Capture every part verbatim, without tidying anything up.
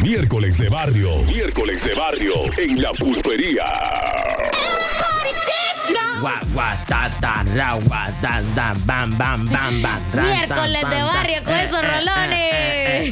Miércoles de barrio, miércoles de barrio en la pulpería. Miércoles de barrio con esos rolones.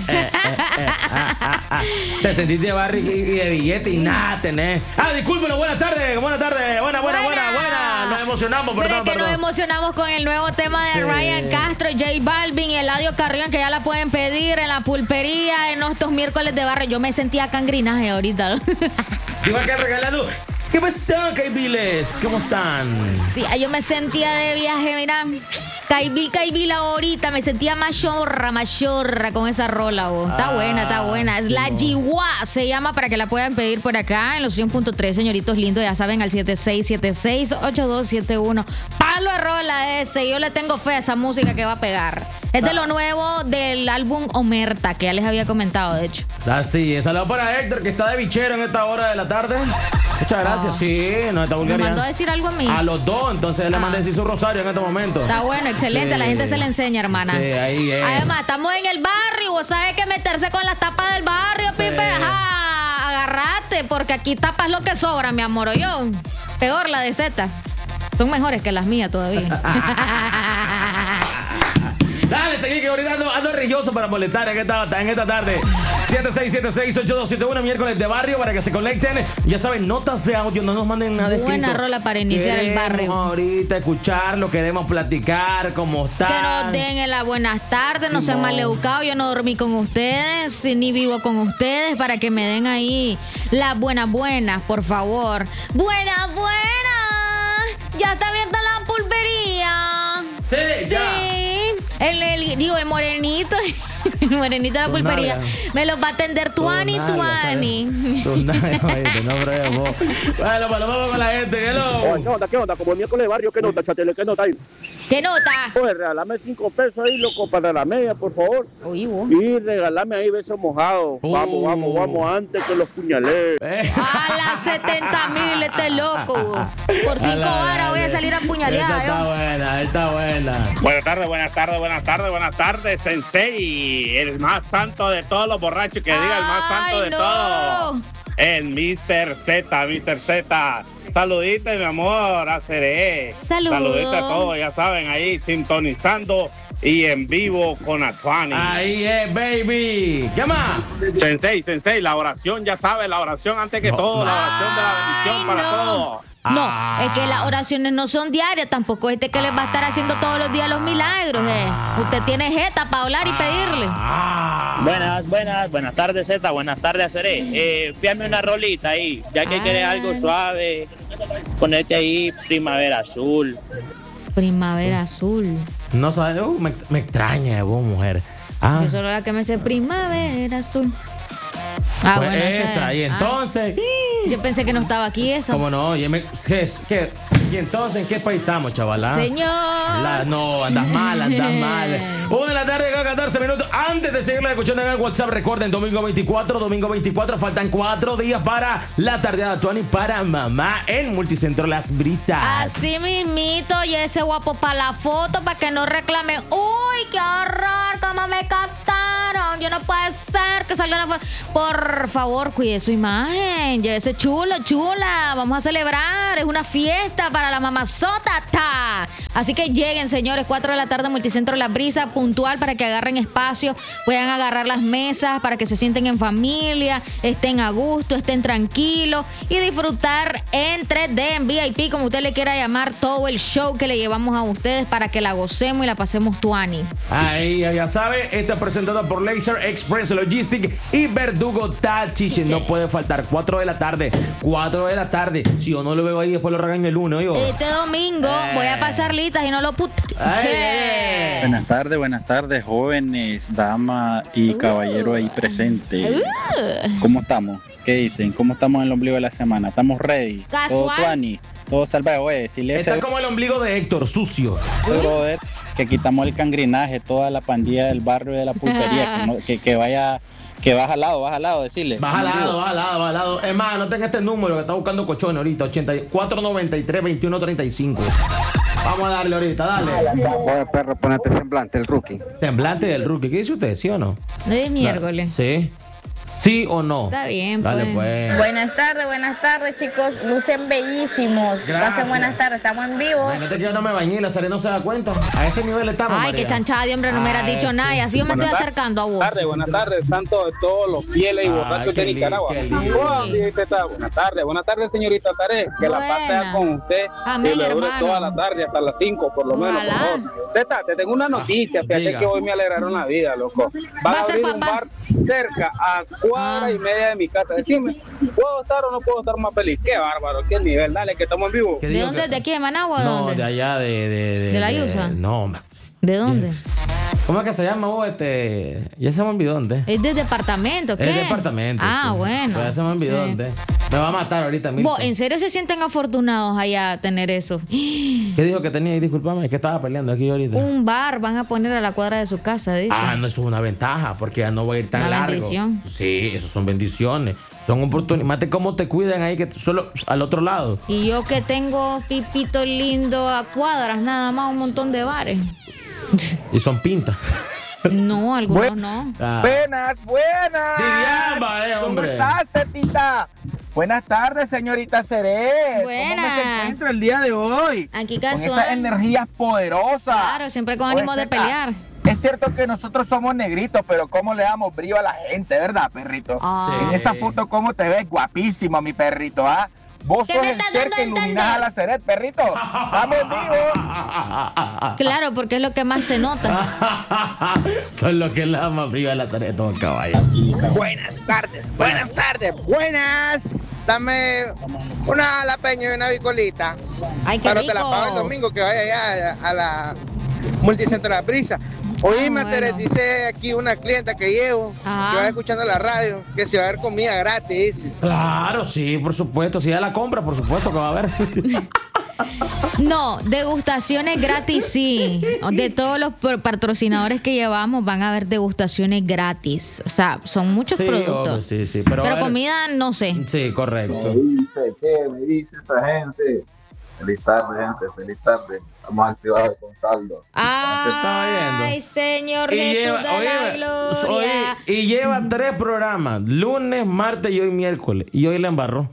Te sentiste de barrio y de billete y nada tenés. Ah, discúlpenos, buenas tardes, buenas tardes, buena, buena, buena, buena. Nos emocionamos, Pero perdón, es que perdón. nos emocionamos con el nuevo tema de Sí. Ryan Castro, J Balvin y Eladio Carrión, que ya la pueden pedir en la pulpería en estos miércoles de barrio. Yo me sentía cangrinaje ahorita. Digo acá regalando. ¿Qué pasó, Caibiles? ¿Cómo están? Sí, yo me sentía de viaje, mira. Caibil, Caibil ahorita, me sentía machorra, machorra con esa rola, vos. Está Ah, buena, está buena. Es la sí, Jiwa, se llama, para que la puedan pedir por acá en los cien punto tres, señoritos lindos, ya saben, al siete seis siete seis, ocho dos siete uno. Palo de rola ese, yo le tengo fe a esa música que va a pegar. Es de lo nuevo del álbum Omerta, que ya les había comentado, de hecho. Así es. Saludos para Héctor, que está de bichero en esta hora de la tarde. Muchas gracias. Sí, no está Me vulgaridad. mandó a decir algo a mí. A los dos, entonces le Ah. mandé decir su rosario en este momento. Está bueno, excelente. Sí. A la gente se le enseña, hermana. Sí, ahí es. Además, estamos en el barrio. Vos sabés que meterse con las tapas del barrio, Sí. Pipe. Ajá, agarrate, porque aquí tapas lo que sobra, mi amor. O yo, peor la de Z. Son mejores que las mías todavía. Dale, seguí que ahorita ando, ando rilloso para molestar en esta, en esta tarde. siete seis siete seis, ocho dos siete uno, miércoles de barrio, para que se conecten. Ya saben, notas de audio, no nos manden nada escrito. Buena rola para iniciar el barrio. Queremos ahorita escucharlo, queremos platicar, cómo están. Que nos den en las buenas tardes, no sean Simón. maleducados. Yo no dormí con ustedes, ni vivo con ustedes, para que me den ahí las buenas, buenas, por favor. Buenas, buenas. Ya está abierta la pulpería. Sí, ya. Sí. El, el- digo, el morenito. El morenito de la Tu pulpería. nalga. Me los va a atender Tuani, Tuani. Tu nalga, oíste, no brego. Bueno, pues lo vamos con la gente. Hello. Oh, ¿qué onda? ¿Qué onda? Como el miércoles de barrio, ¿qué nota, chatele? ¿Qué nota ahí? ¿Qué nota? Oye, regálame cinco pesos ahí, loco, para la media, por favor. Uy, vos. Y regálame ahí besos mojados. Uh. Vamos, vamos, vamos, antes que los puñalé. Eh. A las setenta mil, este loco. vos. Por cinco Ala, horas voy a dale. salir a Esa puñalear. está yo. buena, está buena. Buenas tardes, buenas tardes, buenas tardes, buenas tardes, Sensei, el más santo de todos los borrachos, que diga el más santo Ay, de no. todos, el mister Z, mister Z. Saludite, mi amor, a Cere. Saludos. Saludite a todos, ya saben, ahí sintonizando y en vivo con Atuani. Ahí es, baby. ¿Qué más? Sensei, Sensei, la oración, ya sabe, la oración antes que No. todo, la oración de la bendición Ay, para no. todos. No, Ah. es que las oraciones no son diarias, tampoco este que les va a estar haciendo todos los días los milagros. eh. Usted tiene jeta para hablar y pedirle. Ah. Buenas, buenas, buenas tardes, Z, buenas tardes, Seré. Eh, fíjame una rolita ahí, ya que Ah. quieres algo suave, ponete ahí Primavera Azul. Primavera azul. No sabes, uh, me, me extraña de vos, mujer. Ah, Yo solo la que me sé primavera azul. Ah, pues bueno, esa, y ah. entonces. Yo pensé que no estaba aquí eso. ¿Cómo no? Y, me- ¿qué, qué, y entonces, ¿en qué país estamos, chavalá? Señor. La- no, andas mal, andas mal. Una de la tarde con catorce minutos. Antes de seguirle escuchando en el WhatsApp, recuerden, domingo veinticuatro, domingo veinticuatro, faltan cuatro días para la tardeada Tuani para mamá en Multicentro Las Brisas. Así mismito, y ese guapo para la foto, para que no reclamen. Uy, qué horror, cómo me captaron. Yo no puede ser que salga la foto. Por favor, cuide su imagen. Llévese chulo, chula. Vamos a celebrar. Es una fiesta para la mamazota. ta. Así que lleguen, señores, cuatro de la tarde, Multicentro La Brisa, puntual, para que agarren espacio, puedan agarrar las mesas, para que se sienten en familia, estén a gusto, estén tranquilos y disfrutar en tres D, en V I P, como usted le quiera llamar, todo el show que le llevamos a ustedes para que la gocemos y la pasemos tuani. Ahí, ya sabe, está presentada por Laser Express Logistic y Verdugo Tachiche. No puede faltar, cuatro de la tarde, cuatro de la tarde. Si yo no lo veo ahí, después lo regaño el lunes, yo. Este domingo Eh. voy a pasar litas y no lo put... Ay, ¿Qué? eh. Buenas tardes, buenas tardes, jóvenes, dama y caballero ahí presente. Uh. ¿Cómo estamos? ¿Qué dicen? ¿Cómo estamos en el ombligo de la semana? ¿Estamos ready? Casual. Todo tuani, todo salvaje, oye, si le Está ese como el ombligo de Héctor, sucio. brother que quitamos el cangrinaje, toda la pandilla del barrio y de la pulpería, que, no- que, que vaya, que baja al lado, baja al lado, decirle. Baja al lado, baja al lado, baja al lado. Es más, no tenga este número que está buscando cochón ahorita, ochenta y cuatro noventa y tres, veintiuno treinta y cinco. Vamos a darle ahorita, dale. Oye, perro, ponete semblante, el rookie. Semblante del rookie. ¿Qué dice usted, sí o no? Es miércoles. Sí. ¿Sí o no? Está bien, Dale, pues. pues. Buenas tardes, buenas tardes, chicos. Lucen bellísimos. Gracias. Pasen buenas tardes, estamos en vivo. Ay, no te quiero, no me bañé, la Sare no se da cuenta. A ese nivel estamos, Ay, María. qué chanchada de hombre, no me hubieras Ay, dicho sí. nada. Y así yo me estoy Buenas acercando a vos. Buenas tardes, buenas tardes, santo de todos los fieles y Ay, borrachos qué de li- Nicaragua. qué lindo. Buenas tardes, buenas tardes, buenas tardes, señorita Sare. Que la paz sea Buena. con usted Amén, y le dure hermano. toda la tarde hasta las cinco, por lo menos. Ojalá. Por favor. Zeta, te tengo una noticia. Fíjate Diga. que hoy me alegraron la vida, loco. Va Van a a ser abrir un papá. bar cerca, a cuadra Ah. y media de mi casa. Decime, ¿puedo estar o no puedo estar más feliz? Qué bárbaro, qué nivel. Dale, que estamos en vivo. ¿Qué ¿De digo dónde? que- ¿De aquí, de Managua o de No, dónde? de allá, de... ¿De, ¿De la Yusa? No, hombre. ¿De dónde? ¿Cómo es que se llama vos este? Ya se me olvidó dónde. ¿Es de departamento? ¿Qué? Es departamento. Ah, sí. bueno. Ya se me olvidó Sí. dónde. Me va a matar ahorita mismo. Vos, ¿en serio se sienten afortunados allá tener eso? ¿Qué dijo que tenía? Y discúlpame, es que estaba peleando aquí ahorita. Un bar van a poner a la cuadra de su casa, dice. Ah, no, eso es una ventaja, porque ya no va a ir tan Una largo. bendición. Sí, eso son bendiciones. Son oportunidades. Mate cómo te cuidan ahí, que solo al otro lado. Y yo que tengo pipito lindo a cuadras, nada más un montón de bares. Y son pintas. No, algunos no. Ah. Buenas, buenas. Diriamba, eh, ¿Cómo hombre. estás, Cepita? Buenas tardes, señorita Seré. Buenas. ¿Cómo se encuentra el día de hoy? Aquí Con esas casual. energías poderosas. Claro, siempre con ánimo Oye, de Zeta, pelear. Es cierto que nosotros somos negritos, pero cómo le damos brillo a la gente, ¿verdad, perrito? Ah. En esa foto, ¿cómo te ves? Guapísimo, mi perrito, ¿ah? Vos ¿Qué sos me el estás ser dando que a entender? iluminás a la Seret, perrito. Vamos en vivo. Claro, porque es lo que más se nota. Son los que la más frío de la tarea de todo caballo. Buenas tardes, buenas tardes, buenas. Dame una jalapeño y una bicolita. Ay, qué Pero rico. te la pago el domingo que vaya allá a la Multicentro de la Brisa. Oíme, Ah, Ceres, bueno. dice aquí una clienta que llevo, Ajá. que va escuchando la radio, que se va a ver comida gratis. Dice. Claro, sí, por supuesto. Si ya la compra, por supuesto que va a haber. No, degustaciones gratis sí. De todos los pro- patrocinadores que llevamos van a haber degustaciones gratis. O sea, son muchos Sí, productos. hombre, sí, sí. Pero, Pero a ver- comida no sé. Sí, correcto. dice? ¿Qué me dice esa gente? Feliz tarde, gente, feliz tarde. Estamos activados con saldo. Ay, Señor Y Jesús lleva, de la oíme, gloria. oí- y lleva tres programas, lunes, martes y hoy miércoles. Y hoy la embarró.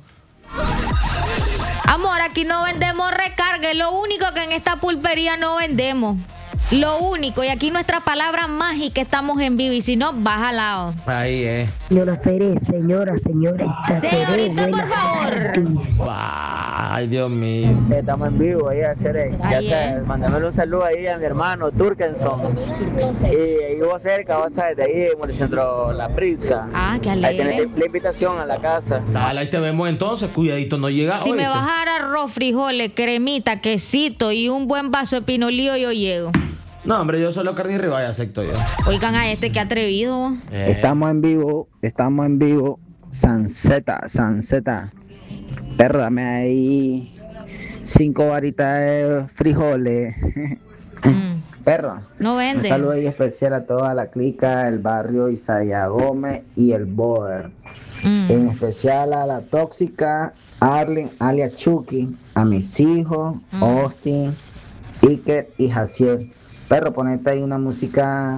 Amor, aquí no vendemos recarga. Es lo único que en esta pulpería no vendemos. Lo único. Y aquí nuestra palabra mágica, estamos en vivo. Y si no, baja al lado. Ahí es. Señora Seré, señora, señorita Seré, Señorita, por buenas favor. tardes. Ay, Dios mío. Estamos en vivo ahí a hacer, ya Ahí sé, es. mándame un saludo ahí a mi hermano Turkenson. Y, y vos cerca, vas a de ahí en el centro La Prisa. Ah, qué Ahí alegre. tenés la invitación a la casa. Dale, ahí te vemos entonces. Cuidadito, no llega Si hoy. me vas a dar arroz, frijoles, cremita, quesito y un buen vaso de pinolío, yo llego. No, hombre, yo solo carne y ribeye acepto yo. Oigan a este que atrevido. Eh, Estamos en vivo, estamos en vivo. Sanseta, Sanseta. Perro, dame ahí cinco varitas de frijoles. Mm, Perro. no Un vende. saludo ahí especial a toda la clica, el barrio Isaiah Gómez y el Boer. Mm. En especial a la tóxica Arlen, alias Chucky, a mis hijos, Mm. Austin, Iker y Jaciel. Perro, ponete ahí una música.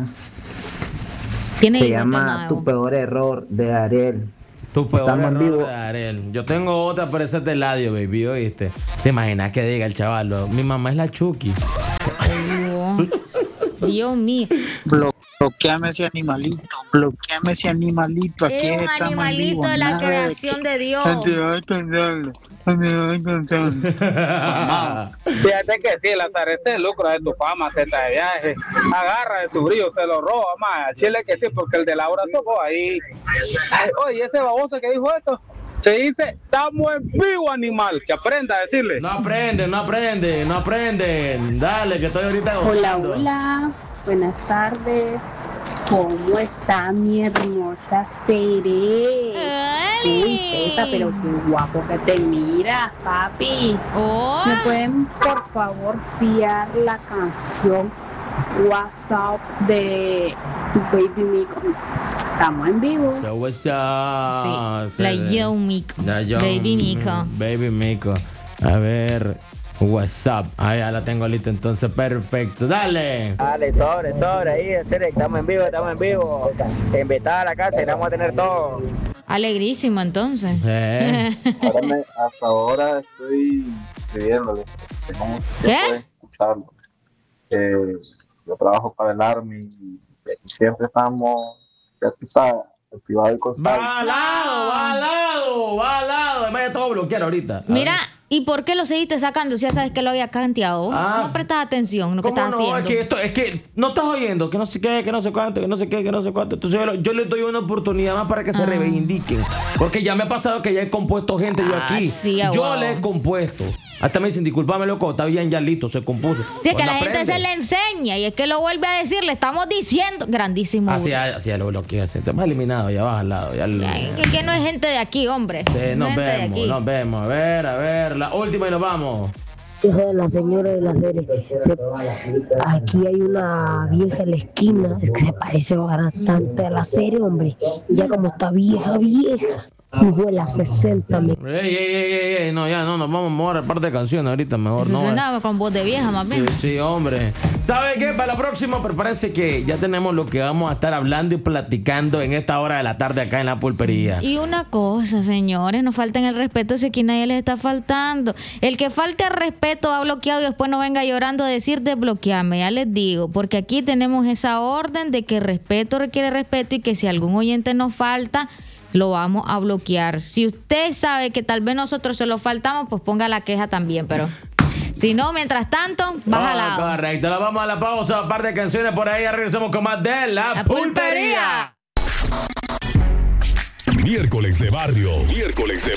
Tiene Se hijos, llama tema, Tu peor error de Ariel. Tu peor Estamos en error vivo. de Ariel. Yo tengo otra, pero esa es de Ladio, baby, ¿oíste? ¿Te imaginas que diga el chaval? Mi mamá es la Chucky. Dios, Dios mío. Bloqueame ese animalito, bloqueame ese animalito. Aquí Es un estamos en animalito vivo, de la nada creación de Dios. Santidad alcanzable, santidad alcanzable. Fíjate que sí, la Sare se lucra de tu fama, Zeta de viaje. Agarra de tu brillo, se lo roba, más. Chile que sí, porque el de Laura tocó ahí. Ay, oye, ese baboso que dijo eso, se dice, estamos en vivo, animal. Que aprenda a decirle. No aprenden, no aprenden, no aprenden. Dale, que estoy ahorita Hola, gozando. hola, buenas tardes. ¿Cómo está mi hermosa Seré? Uy, Zeta, pero qué guapo que te miras, papi. Oh. ¿Me pueden, por favor, fiar la canción WhatsApp de Baby Mico? Estamos en vivo. So what's up? Sí, la Yo Mico. La Yo- Baby Mico. Baby Mico. A ver, WhatsApp. Ah, ya la tengo lista, entonces perfecto. Dale. Dale, sobre, sobre, ahí, en serio, estamos en vivo, estamos en vivo. Invitada a la casa y vamos a tener todo. Alegrísimo, entonces. Eh. Ahora me, hasta ahora estoy escribiéndole. Tengo mucho tiempo de escucharlo. Eh, yo trabajo para el Army y siempre estamos, ya tú sabes, activado y constante. Balado, balado, balado. Me voy a todo bloquear ahorita. Mira, ¿y por qué lo seguiste sacando si ya sabes que lo había canteado? Ah. No prestas atención a lo que ¿Cómo estás no? haciendo. Es que, esto, es que no estás oyendo, que no sé qué, que no sé cuánto, que no sé qué, que no sé cuánto. Entonces yo, yo les doy una oportunidad más para que se Ah. reivindiquen. Porque ya me ha pasado que ya he compuesto gente yo Ah, aquí. sí, yo guau. le he compuesto. Hasta me dicen, discúlpame, loco, está bien, ya listo, se compuso. Sí, es que Pues la gente aprende. se le enseña y es que lo vuelve a decir, le estamos diciendo. Grandísimo. Así, así es lo bloquea. Te hemos eliminado, ya vas al lado. Ya lo... Ay, que, que no es gente de aquí, hombre. Sí, No nos es gente de vemos, aquí. nos vemos. A ver, a ver, la última y nos vamos. Hijo de la señora de la serie. Se- aquí hay una vieja en la esquina que se parece bastante a la serie, hombre. Ya como está vieja, vieja. Hijo de la sesenta, me. Ey, ey, ey, ey, ey, no, ya no, nos vamos a mover a parte de canciones ahorita, mejor no. Suena con voz de vieja, más bien. Sí, sí, hombre. ¿Sabe qué? Para la próxima, prepárense que ya tenemos lo que vamos a estar hablando y platicando en esta hora de la tarde acá en la pulpería. Y una cosa, señores, no falten el respeto si aquí nadie les está faltando. El que falte el respeto ha bloqueado y después no venga llorando a decir desbloqueame, ya les digo, porque aquí tenemos esa orden de que respeto requiere respeto y que si algún oyente nos falta, lo vamos a bloquear. Si usted sabe que tal vez nosotros se lo faltamos, pues ponga la queja también, pero si no, mientras tanto, baja Ah, lado. correcto, nos vamos a la pausa, un par de canciones por ahí, ya regresamos con más de La, La Pulpería. Pulpería. Miércoles de barrio. Miércoles de